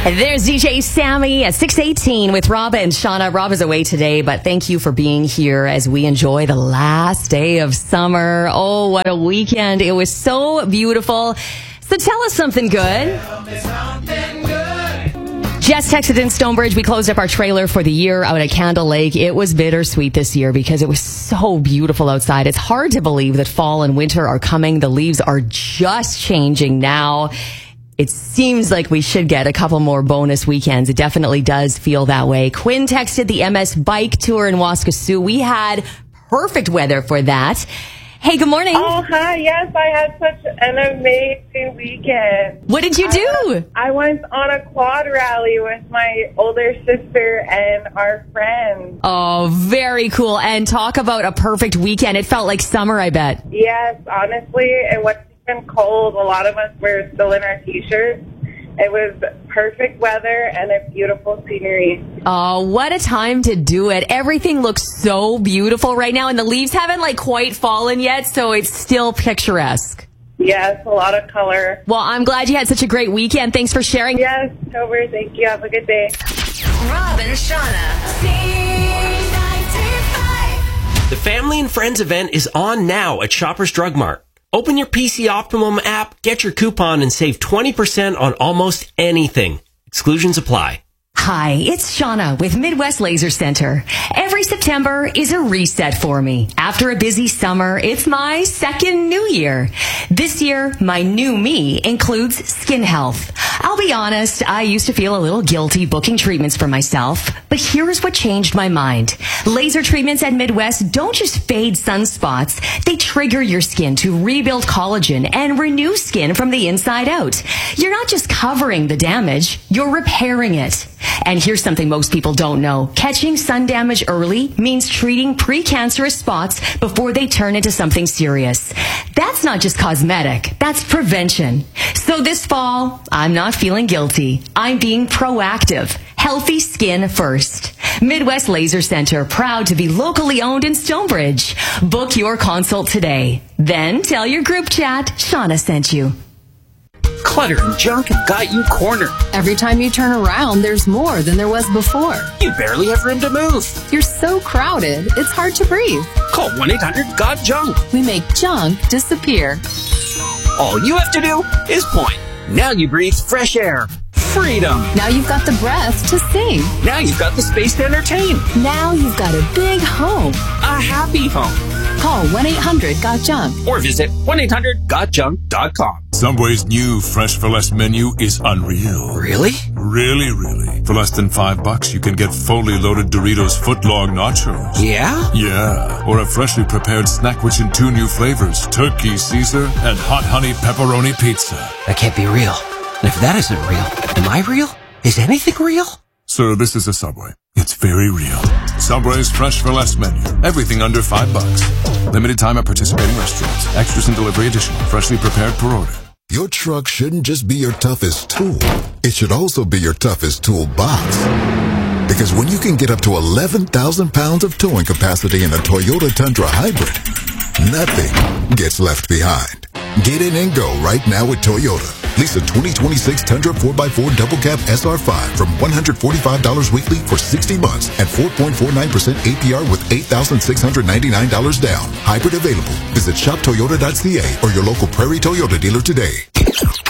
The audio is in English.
There's DJ Sammy at 6:18 with Rob and Shauna. Rob is away today, but thank you for being here as we enjoy the last day of summer. Oh, what a weekend. It was so beautiful. So tell us something good. Jess texted in Stonebridge. We closed up our trailer for the year out at Candle Lake. It was bittersweet this year because it was so beautiful outside. It's hard to believe that fall and winter are coming. The leaves are just changing now. It seems like we should get a couple more bonus weekends. It definitely does feel that way. Quinn texted the MS Bike Tour in Waskesiu. We had perfect weather for that. Hey, good morning. Oh, hi. Yes, I had such an amazing weekend. What did you do? I went on a quad rally with my older sister and our friends. Oh, very cool. And talk about a perfect weekend. It felt like summer, I bet. Yes, honestly, it was been cold. A lot of us were still in our t-shirts. It was perfect weather and a beautiful scenery. Oh, what a time to do it. Everything looks so beautiful right now, and the leaves haven't quite fallen yet, so it's still picturesque. Yes, a lot of color. Well, I'm glad you had such a great weekend. Thanks for sharing. Yes, over. Thank you. Have a good day. Rob and Shauna. C95. The Family and Friends event is on now at Shoppers Drug Mart. Open your PC Optimum app, get your coupon, and save 20% on almost anything. Exclusions apply. Hi, it's Shauna with Midwest Laser Center. Every September is a reset for me. After a busy summer, it's my second new year. This year, my new me includes skin health. I'll be honest, I used to feel a little guilty booking treatments for myself, but here's what changed my mind. Laser treatments at Midwest don't just fade sunspots. They trigger your skin to rebuild collagen and renew skin from the inside out. You're not just covering the damage, you're repairing it. And here's something most people don't know. Catching sun damage early means treating precancerous spots before they turn into something serious. That's not just cosmetic, that's prevention. So this fall, I'm not feeling guilty. I'm being proactive. Healthy skin first. Midwest Laser Center, proud to be locally owned in Stonebridge. Book your consult today. Then tell your group chat Shauna sent you. Clutter and junk have got you cornered. Every time you turn around, there's more than there was before. You barely have room to move. You're so crowded, it's hard to breathe. Call 1-800-GOT-JUNK. We make junk disappear. All you have to do is point. Now you breathe fresh air. Freedom. Now you've got the breath to sing. Now you've got the space to entertain. Now you've got a big home. A happy home. Call 1-800-GOT-JUNK. Or visit 1-800-GOTJUNK.com. Subway's new Fresh for Less menu is unreal. Really? Really. For less than $5, you can get fully loaded Doritos footlong nachos. Yeah? Yeah. Or a freshly prepared snack rich in 2 new flavors, Turkey Caesar and Hot Honey Pepperoni Pizza. That can't be real. And if that isn't real, am I real? Is anything real? So this is a Subway. It's very real. Subway's Fresh for Less menu. Everything under $5. Limited time at participating restaurants. Extras and delivery additional. Freshly prepared per order. Your truck shouldn't just be your toughest tool. It should also be your toughest toolbox. Because when you can get up to 11,000 pounds of towing capacity in a Toyota Tundra Hybrid, nothing gets left behind. Get in and go right now with Toyota. Lease a 2026 Tundra 4x4 Double Cab SR5 from $145 weekly for 60 months at 4.49% APR with $8,699 down. Hybrid available. Visit shoptoyota.ca or your local Prairie Toyota dealer today.